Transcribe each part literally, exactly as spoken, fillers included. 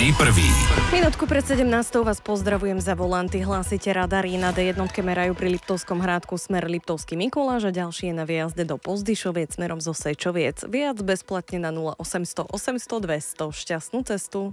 Tí prví. Minútku pred sedemnástou vás pozdravujem za volanty. Hlásite radary na dé jedna merajú pri Liptovskom Hrádku smer Liptovský Mikuláš a ďalšie na výjazde do Pozdyšoviec smerom zo Sečoviec. Viac bezplatne na nula osemsto osemsto dvesto. Šťastnú cestu.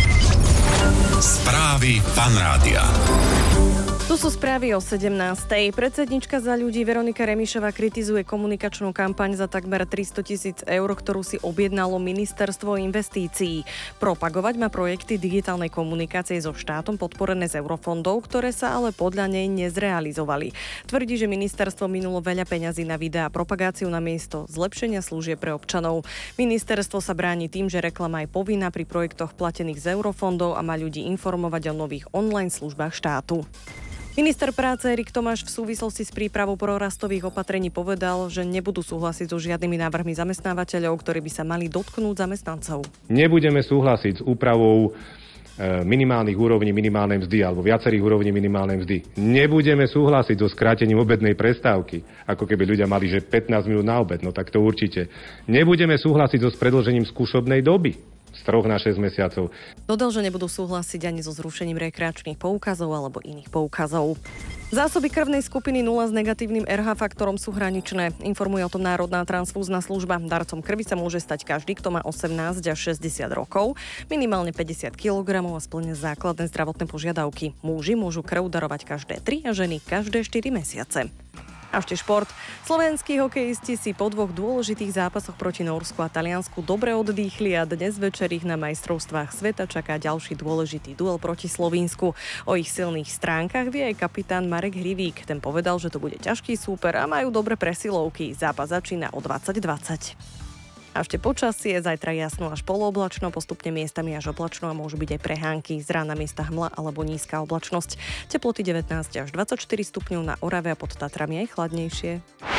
Správy Fan Rádia. Tu sú správy o sedemnástej. Predsednička Za ľudí Veronika Remišová kritizuje komunikačnú kampaň za takmer tristotisíc eur, ktorú si objednalo Ministerstvo investícií. Propagovať má projekty digitálnej komunikácie so štátom podporené z eurofondov, ktoré sa ale podľa nej nezrealizovali. Tvrdí, že ministerstvo minulo veľa peňazí na videá a propagáciu namiesto zlepšenia služieb pre občanov. Ministerstvo sa bráni tým, že reklama je povinná pri projektoch platených z eurofondov a má ľudí informovať o nových online službách štátu. Minister práce Erik Tomáš v súvislosti s prípravou prorastových opatrení povedal, že nebudú súhlasiť so žiadnymi návrhmi zamestnávateľov, ktorí by sa mali dotknúť zamestnancov. Nebudeme súhlasiť s úpravou minimálnych úrovní minimálnej mzdy alebo viacerých úrovní minimálnej mzdy. Nebudeme súhlasiť so skrátením obednej prestávky, ako keby ľudia mali že pätnásť minút na obed, no tak to určite. Nebudeme súhlasiť so predĺžením skúšobnej doby z troch na šesť mesiacov. Dodal, že nebudú súhlasiť ani so zrušením rekreačných poukazov alebo iných poukazov. Zásoby krvnej skupiny nula s negatívnym er há faktorom sú hraničné. Informuje o tom Národná transfúzna služba. Darcom krvi sa môže stať každý, kto má osemnásť až šesťdesiat rokov, minimálne päťdesiat kilogramov a spĺňa základné zdravotné požiadavky. Muži môžu krv darovať každé tri a ženy každé štyri mesiace. A ešte šport. Slovenskí hokejisti si po dvoch dôležitých zápasoch proti Nórsku a Taliansku dobre oddýchli a dnes večer ich na majstrovstvách sveta čaká ďalší dôležitý duel proti Slovínsku. O ich silných stránkach vie aj kapitán Marek Hrivík. Ten povedal, že to bude ťažký súper a majú dobre presilovky. Zápas začína o dvadsať dvadsať. A ešte počasie, zajtra jasno až polooblačno, postupne miestami až oblačno a môžu byť aj prehánky. Z rána miesta hmla alebo nízka oblačnosť. Teploty devätnásť až dvadsaťštyri stupňov na Orave a pod Tatrami aj chladnejšie.